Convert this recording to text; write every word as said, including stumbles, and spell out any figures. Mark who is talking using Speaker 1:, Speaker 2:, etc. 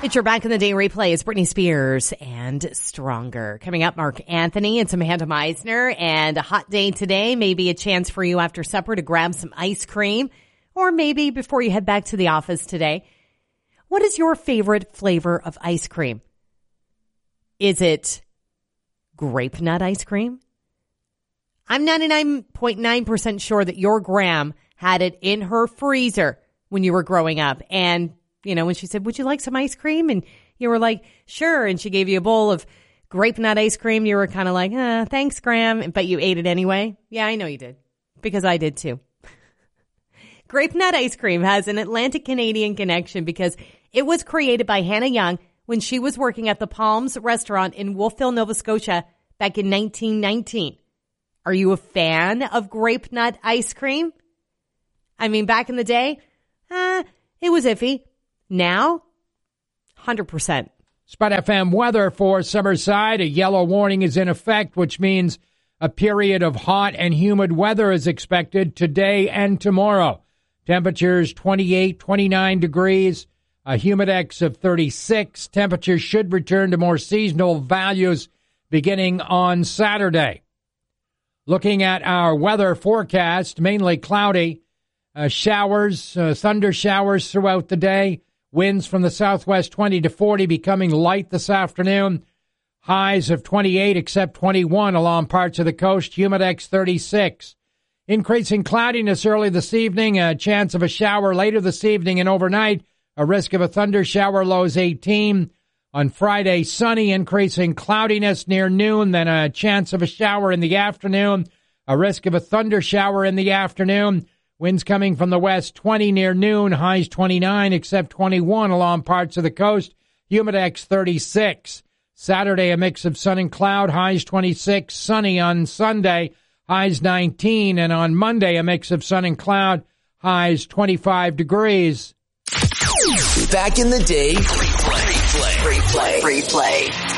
Speaker 1: It's your Back in the Day replay. It's Britney Spears and Stronger. Coming up, Mark Anthony and Samantha Meisner. And a hot day today. Maybe a chance for you after supper to grab some ice cream. Or maybe before you head back to the office today. What is your favorite flavor of ice cream? Is it grape nut ice cream? I'm ninety-nine point nine percent sure that your Gram had it in her freezer when you were growing up. And you know, when she said, would you like some ice cream? And you were like, sure. And she gave you a bowl of grape nut ice cream. You were kind of like, uh, thanks, Graham. But you ate it anyway. Yeah, I know you did. Because I did too. Grape nut ice cream has an Atlantic-Canadian connection because it was created by Hannah Young when she was working at the Palms restaurant in Wolfville, Nova Scotia back in nineteen nineteen. Are you a fan of grape nut ice cream? I mean, back in the day, uh, it was iffy. Now, one hundred percent.
Speaker 2: Spot F M weather for Summerside. A yellow warning is in effect, which means a period of hot and humid weather is expected today and tomorrow. Temperatures twenty-eight, twenty-nine degrees, a humidex of thirty-six. Temperatures should return to more seasonal values beginning on Saturday. Looking at our weather forecast, mainly cloudy, uh, showers, uh, thunder showers throughout the day. Winds from the southwest twenty to forty, becoming light this afternoon. Highs of twenty-eight except twenty-one along parts of the coast. Humidex thirty-six. Increasing cloudiness early this evening. A chance of a shower later this evening and overnight. A risk of a thunder shower, lows eighteen. On Friday, sunny, increasing cloudiness near noon. Then a chance of a shower in the afternoon. A risk of a thunder shower in the afternoon. Winds coming from the west, twenty near noon, highs twenty-nine, except twenty-one along parts of the coast, humidex thirty-six. Saturday, a mix of sun and cloud, highs twenty-six, sunny on Sunday, highs nineteen, and on Monday, a mix of sun and cloud, highs twenty-five degrees.
Speaker 3: Back in the Day, replay, replay, replay.